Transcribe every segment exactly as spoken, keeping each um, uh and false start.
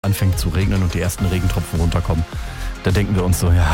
anfängt zu regnen und die ersten Regentropfen runterkommen, da denken wir uns so, ja,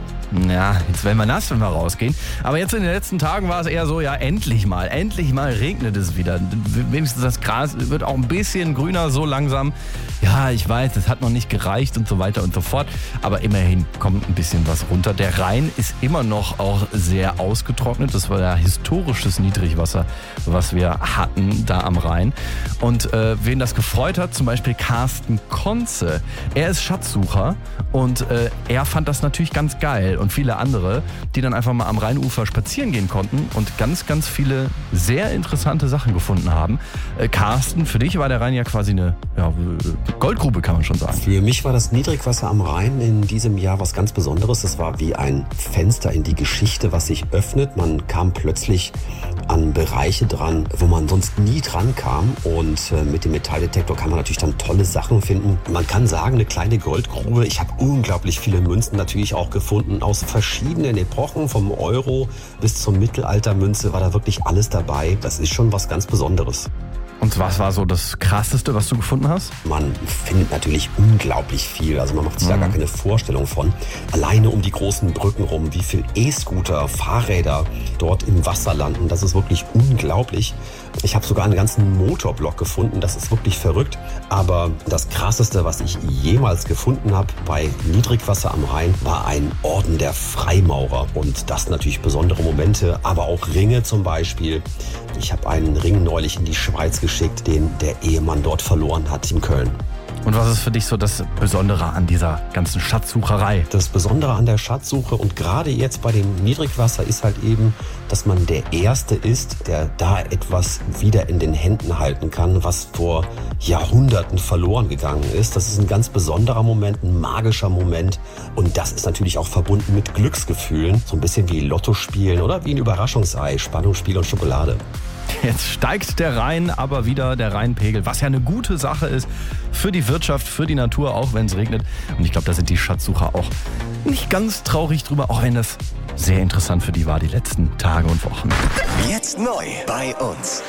ja, jetzt werden wir nass, wenn wir rausgehen. Aber jetzt in den letzten Tagen war es eher so, ja, endlich mal, endlich mal regnet es wieder. Wenigstens das Gras wird auch ein bisschen grüner so langsam. Ja, ich weiß, es hat noch nicht gereicht und so weiter und so fort. Aber immerhin kommt ein bisschen was runter. Der Rhein ist immer noch auch sehr ausgetrocknet. Das war ja historisches Niedrigwasser, was wir hatten da am Rhein. Und äh, wen das gefreut hat, zum Beispiel Carsten Konze. Er ist Schatzsucher und äh, er fand das natürlich ganz geil. Und viele andere, die dann einfach mal am Rheinufer spazieren gehen konnten und ganz, ganz viele sehr interessante Sachen gefunden haben. Äh, Carsten, für dich war der Rhein ja quasi eine ja, Goldgrube, kann man schon sagen. Für mich war das Niedrigwasser am Rhein in diesem Jahr was ganz Besonderes. Es war wie ein Fenster in die Geschichte, was sich öffnet. Man kam plötzlich an Bereiche dran, wo man sonst nie dran kam. Und äh, mit dem Metalldetektor kann man natürlich dann tolle Sachen finden. Man kann sagen, eine kleine Goldgrube. Ich habe unglaublich viele Münzen natürlich auch gefunden aus verschiedenen Epochen, vom Euro bis zur Mittelaltermünze war da wirklich alles dabei. Das ist schon was ganz Besonderes. Und was war so das Krasseste, was du gefunden hast? Man findet natürlich unglaublich viel. Also man macht sich mhm. da gar keine Vorstellung von. Alleine um die großen Brücken rum, wie viel E-Scooter, Fahrräder dort im Wasser landen. Das ist wirklich unglaublich. Ich habe sogar einen ganzen Motorblock gefunden. Das ist wirklich verrückt. Aber das Krasseste, was ich jemals gefunden habe bei Niedrigwasser am Rhein, war ein Orden der Freimaurer. Und das natürlich besondere Momente, aber auch Ringe zum Beispiel. Ich habe einen Ring neulich in die Schweiz geschickt, den der Ehemann dort verloren hat in Köln. Und was ist für dich so das Besondere an dieser ganzen Schatzsucherei? Das Besondere an der Schatzsuche und gerade jetzt bei dem Niedrigwasser ist halt eben, dass man der Erste ist, der da etwas wieder in den Händen halten kann, was vor Jahrhunderten verloren gegangen ist. Das ist ein ganz besonderer Moment, ein magischer Moment und das ist natürlich auch verbunden mit Glücksgefühlen. So ein bisschen wie Lotto spielen oder wie ein Überraschungsei, Spannungsspiel und Schokolade. Jetzt steigt der Rhein, aber wieder der Rheinpegel, was ja eine gute Sache ist für die Wirtschaft, für die Natur, auch wenn es regnet. Und ich glaube, da sind die Schatzsucher auch nicht ganz traurig drüber, auch wenn das sehr interessant für die war, die letzten Tage und Wochen. Jetzt neu bei uns.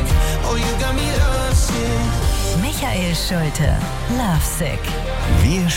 Michael Schulte, Lovesick. Wir